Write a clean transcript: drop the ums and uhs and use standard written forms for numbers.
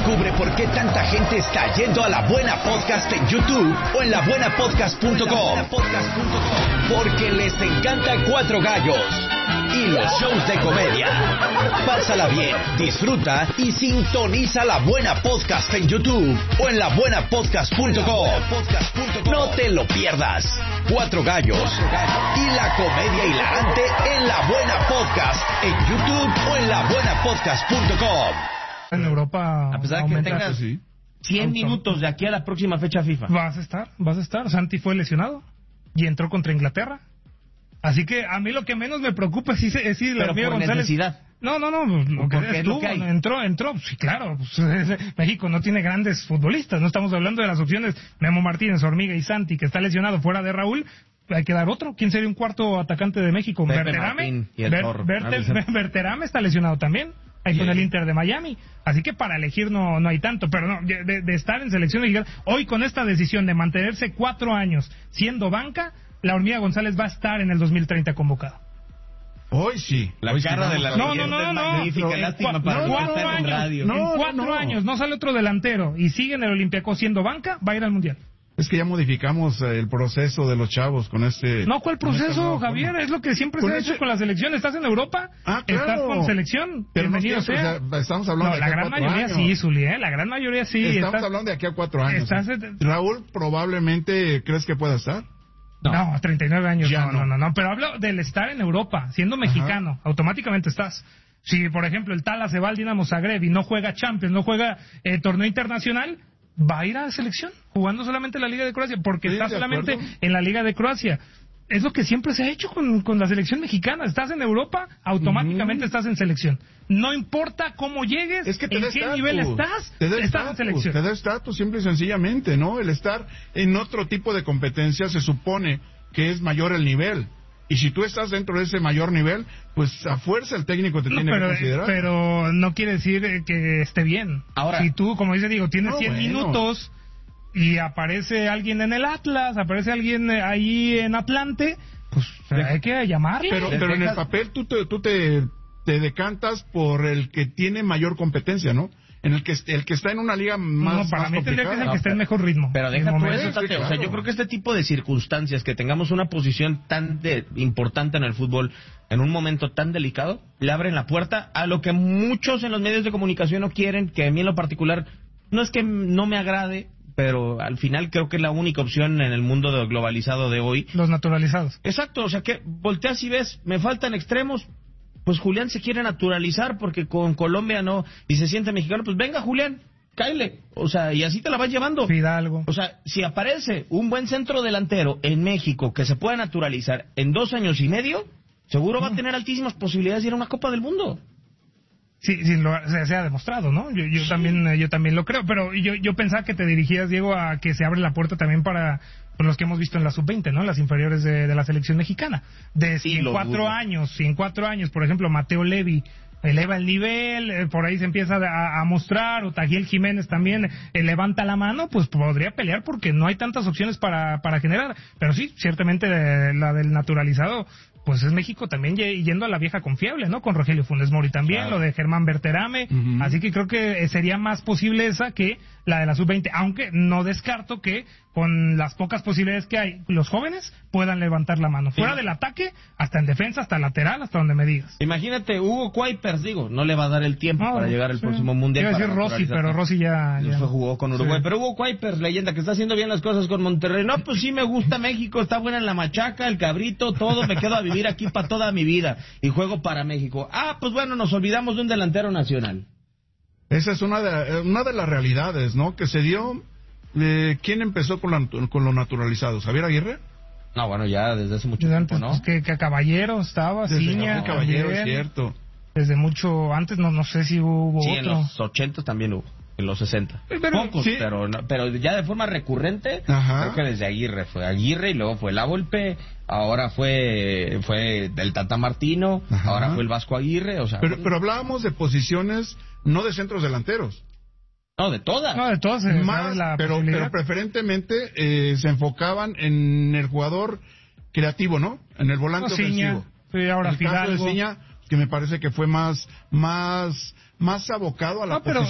Descubre por qué tanta gente está yendo a La Buena Podcast en YouTube o en labuenapodcast.com. Porque les encanta Cuatro Gallos y los shows de comedia. Pásala bien, disfruta y sintoniza La Buena Podcast en YouTube o en labuenapodcast.com. No te lo pierdas. Cuatro Gallos y la comedia hilarante en La Buena Podcast en YouTube o en labuenapodcast.com. En Europa, a pesar de que tengas 100 minutos de aquí a la próxima fecha FIFA, vas a estar. Santi fue lesionado y entró contra Inglaterra. Así que a mí lo que menos me preocupa es si la hormiga González. Necesidad. No, lo que estuvo, entró, sí, claro, pues, México no tiene grandes futbolistas, no estamos hablando de las opciones Memo Martínez, Hormiga y Santi, que está lesionado fuera de Raúl. Hay que dar otro. ¿Quién sería un cuarto atacante de México? Berterame está lesionado también. Ahí con el Inter de Miami. Así que para elegir no hay tanto. Pero no, de estar en selección mexicana, hoy con esta decisión de mantenerse 4 años siendo banca, la hormiga González va a estar en el 2030 convocada. Hoy sí. La cara de la leyenda es magnífica. Lástima para no estar en radio. En 4 años no sale otro delantero y sigue en el Olympiacos siendo banca, va a ir al Mundial. Es que ya modificamos el proceso de los chavos con este... No, ¿cuál proceso, Javier? Es lo que siempre se ha hecho con la selección. ¿Estás en Europa? Claro. ¿Estás con selección? Pero bienvenido sea. Estamos hablando de la gran mayoría años. Sí, Zuli, la gran mayoría sí. Estamos hablando de aquí a 4 años. Raúl, probablemente, ¿crees que pueda estar? No, 39 años, ya no. Pero hablo del estar en Europa, siendo mexicano. Ajá. Automáticamente estás. Si, por ejemplo, el Tala se va al Dinamo Zagreb y no juega Champions, no juega torneo internacional, va a ir a la selección, jugando solamente en la Liga de Croacia, porque está solamente en la Liga de Croacia. Es lo que siempre se ha hecho con la selección mexicana. Estás en Europa, automáticamente estás en selección. No importa cómo llegues, en qué nivel estás en selección. Te da estatus, simple y sencillamente, ¿no? El estar en otro tipo de competencia se supone que es mayor el nivel. Y si tú estás dentro de ese mayor nivel, pues a fuerza el técnico te tiene que considerar. Pero no quiere decir que esté bien. Ahora, si tú, como dice Diego, tienes 100 minutos y aparece alguien en el Atlas, aparece alguien ahí en Atlante, pues hay que llamarle. Pero en el papel tú te decantas por el que tiene mayor competencia, ¿no? En el que está en una liga más para mí tendría que ser el que esté en mejor ritmo. Pero deja tú eso, Tate. O sea, yo creo que este tipo de circunstancias, que tengamos una posición tan importante en el fútbol, en un momento tan delicado, le abren la puerta a lo que muchos en los medios de comunicación no quieren, que a mí en lo particular, no es que no me agrade, pero al final creo que es la única opción en el mundo globalizado de hoy. Los naturalizados. Exacto, o sea que volteas y ves, me faltan extremos. Pues Julián se quiere naturalizar porque con Colombia no, y se siente mexicano, pues venga Julián, cáele, o sea, y así te la vas llevando. Fidalgo. O sea, si aparece un buen centro delantero en México que se pueda naturalizar en 2 años y medio, seguro va a tener altísimas posibilidades de ir a una Copa del Mundo. Sí, se ha demostrado, ¿no? Yo también lo creo, pero yo pensaba que te dirigías, Diego, a que se abre la puerta también para los que hemos visto en la sub-20, ¿no? Las inferiores de la selección mexicana. Si en 4 años, por ejemplo, Mateo Levi eleva el nivel, por ahí se empieza a mostrar, o Tajiel Jiménez también levanta la mano, pues podría pelear porque no hay tantas opciones para generar. Pero sí, ciertamente la del naturalizado, pues es México también yendo a la vieja confiable, ¿no? Con Rogelio Funes Mori también, claro. Lo de Germán Berterame, así que creo que sería más posible esa que la de la sub-20, aunque no descarto que con las pocas posibilidades que hay, los jóvenes puedan levantar la mano. Fuera del ataque, hasta en defensa, hasta lateral, hasta donde me digas. Imagínate, Hugo Kuipers, no le va a dar el tiempo para llegar al próximo Mundial. Iba a decir Rossi, pero Rossi ya jugó con Uruguay. Sí. Pero Hugo Kuipers, leyenda, que está haciendo bien las cosas con Monterrey. No, pues sí me gusta México, está buena en la machaca, el cabrito, todo, me quedo a vivir aquí para toda mi vida y juego para México. Pues bueno, nos olvidamos de un delantero nacional. Esa es una de las realidades, ¿no? Que se dio. ¿Quién empezó con los naturalizados? ¿Javier Aguirre? No, bueno, ya desde hace mucho tiempo, ¿no? Pues que Caballero estaba, Ciña. Caballero, es cierto. Desde mucho antes, no sé si hubo sí, otro. En los 80 también hubo, en los 60. Pocos, sí. pero ya de forma recurrente, creo que desde Aguirre fue Aguirre y luego fue La Volpe, ahora fue el Tata Martino, ahora fue el Vasco Aguirre, o sea. Pero hablábamos de posiciones, no de centros delanteros. No, de todas. No, de todas. Más, pero preferentemente se enfocaban en el jugador creativo, ¿no? En el volante ofensivo. Sí, ahora el caso de Fidalgo. Ciña, que me parece que fue más abocado a la posición.